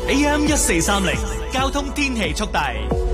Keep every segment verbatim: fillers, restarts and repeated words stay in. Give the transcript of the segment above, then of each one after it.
A M 一四三零交通天氣速遞。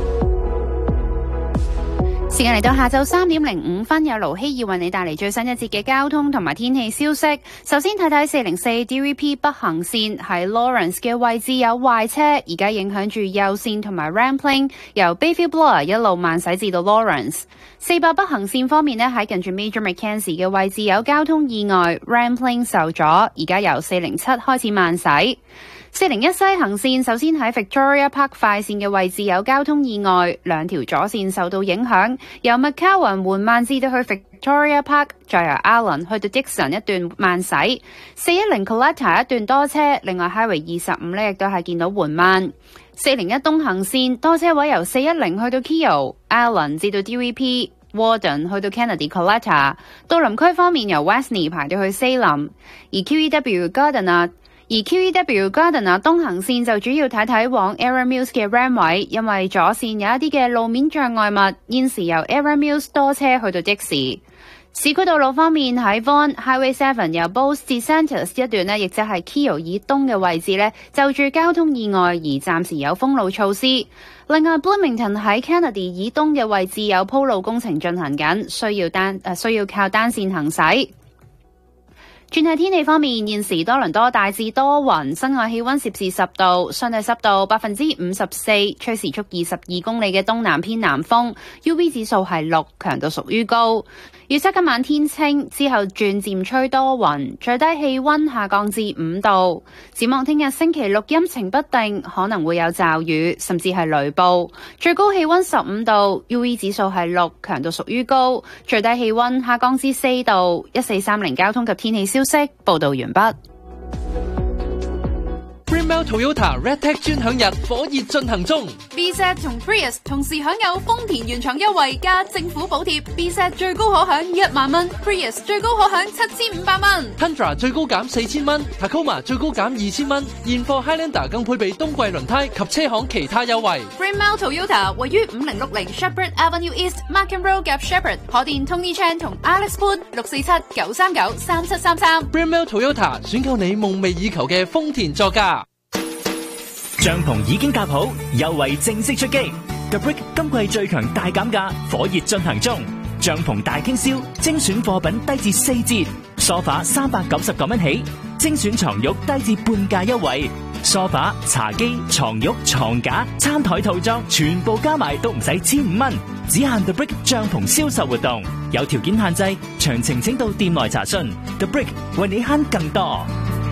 時間嚟到下晝三點零五分，有盧希要為你帶嚟最新一節嘅交通同埋天氣消息。首先睇睇四零四 D V P 北行線喺 Lawrence 嘅位置有壞車，而家影響住右線同埋 Rampling 由 Bayview Bloor 一路慢駛至到 Lawrence。四百北行線方面呢，喺近住 Major Mackenzie 嘅位置有交通意外 ，Rampling 受阻，而家由四零七開始慢駛。四零一西行線首先喺 Victoria Park 快線嘅位置有交通意外，兩條左線受到影響，由 McCowan 緩慢至到去 Victoria Park， 再由 Allen 去到 Dixon 一段慢駛。四一零 Coletta 一段多車，另外 Highway 二十五呢亦都係見到緩慢。四零一東行線多車位由四一零去到 Keele、Allen 至到 D V P、Warden 去到 Kennedy Coletta。到林區方面由 Westney 排到去 Salem， 而 Q E W Gardiner。而 Q E W Gardiner 東行線就主要睇睇往 Era Mills 嘅 Ram 位，因為左線有一啲嘅路面障礙物，現時由 Era Mills 多車去到的士。市區道路方面喺 Vaughan Highway 七由 Bose 至 Santos 一段呢，亦即係 Keele 以東嘅位置呢，就住交通意外而暫時有封路措施。另外 Bloomington 喺 Kennedy 以東嘅位置有鋪路工程進行緊，需要單誒、呃、需要靠單線行駛。轉喺天氣方面，現時多倫多大致多雲，室外氣溫攝氏十度，相對濕度百分之五十四，吹時速二十二公里嘅東南偏南風 ，U V 指數係六，強度屬於高。預測今晚天清，之後轉漸吹多雲，最低氣溫下降至五度。展望聽日星期六陰晴不定，可能會有驟雨，甚至係雷暴。最高氣溫十五度 ，U V 指數係六，強度屬於高。最低氣溫下降至四度。一四三零交通及天氣消息報道完畢。 Greenbelt Toyota RedTag 專享日火熱進行中 ，B Z 同 Prius 同時享有豐田原廠優惠加政府補貼 ，B Z 最高可享一萬蚊 ，Prius 最高可享七千五百蚊 ，Tundra 最高減四千蚊 ，Tacoma 最高減二千蚊，現貨 Highlander 更配備冬季輪胎及車行其他優惠。 Greenbelt Toyota 位於五零六零 Shepherd Avenue East、Markham Road 夾 Shepherd， 可電 Tony Chan 同 Alex Poon 六四七九三九三七三三。 Greenbelt Toyota 選購你夢寐以求嘅豐田座駕。 帳篷已經搭好，優惠正式出擊。The Brick 今季最強大減價，火熱進行中。帳篷大傾銷，精選貨品低至四折。梳化三百九十九蚊起，精選床褥低至半價優惠。梳化、茶几、床褥、床架、餐台套裝，全部加埋都唔使千五蚊。只限 The Brick 帳篷銷售活動，有條件限制，詳情請到店內查詢。The Brick 為你慳更多。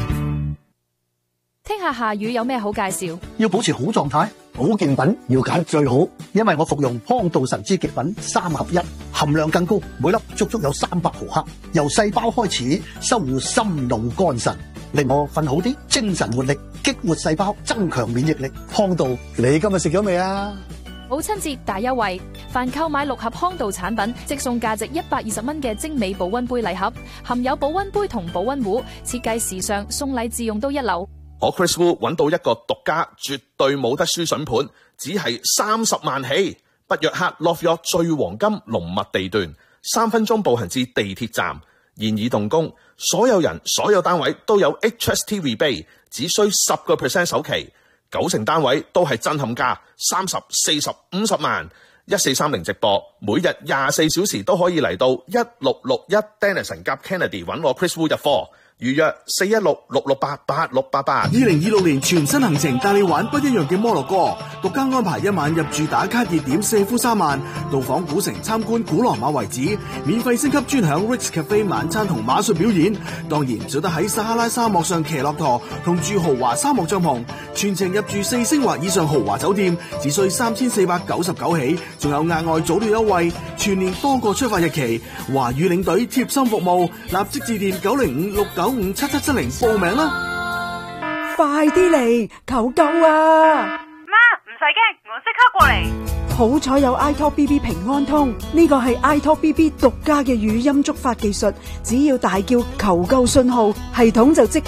聽下下雨有咩好介紹？ 要保持好狀態，保健品要揀最好，因為我服用康道神之極品三合一，含量更高，每粒足足有三百毫克，由細胞開始修護心腦肝腎，令我瞓好啲，精神活力，激活細胞，增強免疫力。康道，你今日食咗未啊？ 母親節大優惠，凡購買六盒康道產品，即送價值一百二十蚊嘅精美保溫杯禮盒，含有保溫杯同保溫壺，設計時尚，送禮自用都一流。 我 Chris Wu 揾到一個獨家絕對冇得輸筍盤，只係三十萬起，北約克 Love York 最黃金龍脈地段，三分鐘步行至地鐵站，現已動工，所有人所有單位都有 H S T rebate， 只需十個 percent 首期，九成單位都係震撼價，三十、四十、五十萬，一四三零直播，每日廿四小時都可以嚟到一六六一 Denison 夾 Kennedy 揾我 Chris Wu 入貨。預約四一六六六八八六八八。 二零二六年全新行程帶你玩不一樣嘅摩洛哥，獨家安排一晚入住打卡熱點舍夫沙曼，到訪古城參觀古羅馬遺址，免費升級專享 Rick's Cafe 晚餐同馬術表演。當然做得喺撒哈拉沙漠上騎駱駝同住豪華沙漠帳篷，全程入住四星或以上豪華酒店，只需三千四百九十九起，仲有額外早鳥優惠，全年多個出發日期。華語領隊貼心服務，立即致電九零五六九五七七七零報名啦！ 快啲嚟求救啊！ 媽，唔使驚，我即刻過嚟。 好彩有 iTalk B B 平安通，呢個係 iTalk B B 獨家嘅語音觸發技術，只要大叫求救信號，系統就即